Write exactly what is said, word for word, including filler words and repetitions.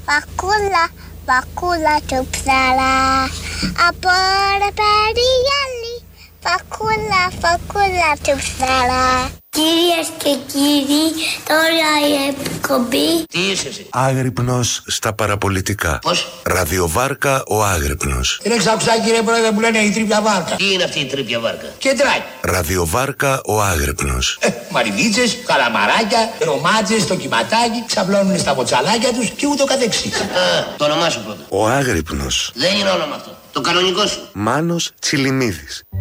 Βακούλα, βακούλα του ψαρά. Από ρε περιγέλη. Βακούλα, βακούλα του ψαρά. Κυρίες και κύριοι, τώρα η εκπομπή. Τι είσαι εσύ? Άγρυπνος στα παραπολιτικά. Πώς? Ραδιοβάρκα ο Άγρυπνος. Είναι ξακουσά κύριε πρόεδρε που λένε η τρίπια βάρκα. Τι είναι αυτή η τρίπια βάρκα? Κεντράκι. Ραδιοβάρκα ο Άγρυπνος. Ε, μαρινίτσες, καλαμαράκια, ρομάτζες, το κυματάκι, ξαπλώνουν στα ποτσαλάκια τους και ούτω καθεξής. Α, το όνομά σου πρώτα. Ο Άγρυπνος. Δεν είναι όνομα αυτό. Το κανονικό σου. Μάνος Τσιλιμίδης.